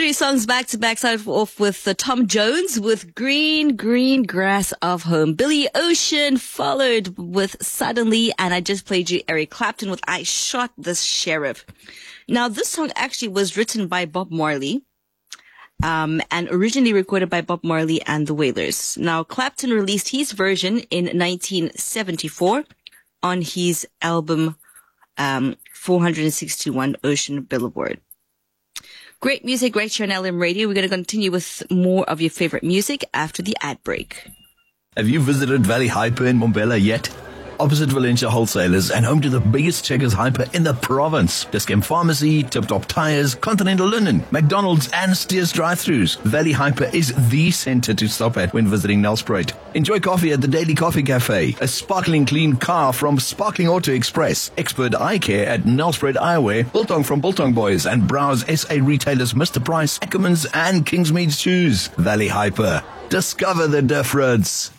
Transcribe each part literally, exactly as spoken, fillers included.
Three songs back to back. Started off with uh, Tom Jones with Green, Green Grass of Home. Billy Ocean followed with Suddenly. And I just played you Eric Clapton with I Shot the Sheriff. Now, this song actually was written by Bob Marley. Um, and originally recorded by Bob Marley and the Wailers. Now, Clapton released his version in nineteen seventy-four on his album, um, four sixty-one Ocean Billboard. Great music right here on L M Radio. We're going to continue with more of your favorite music after the ad break. Have you visited Valley Hyper in Mbombela yet? Opposite Valencia Wholesalers and home to the biggest Checkers Hyper in the province. Discount Pharmacy, Tip Top Tires, Continental Linen, McDonald's and Steers drive-thrus. Valley Hyper is the center to stop at when visiting Nelspruit. Enjoy coffee at the Daily Coffee Cafe, a sparkling clean car from Sparkling Auto Express, expert eye care at Nelspruit Eyewear, Biltong from Biltong Boys and browse S A retailers Mister Price, Ackermans and Kingsmead Shoes. Valley Hyper. Discover the difference.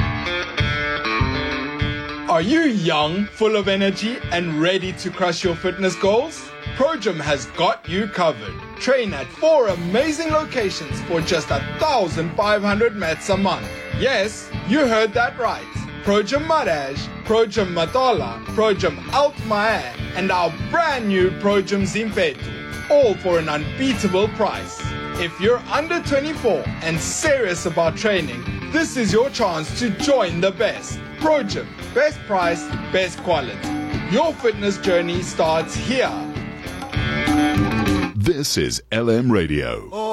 Are you young, full of energy, and ready to crush your fitness goals? ProGym has got you covered. Train at four amazing locations for just one thousand five hundred mats a month. Yes, you heard that right. ProGym Maraj, ProGym Matola, ProGym Altmaier, and our brand new ProGym Zimpetu. All for an unbeatable price. If you're under twenty-four and serious about training, this is your chance to join the best. ProGym, best price, best quality. Your fitness journey starts here. This is L M Radio.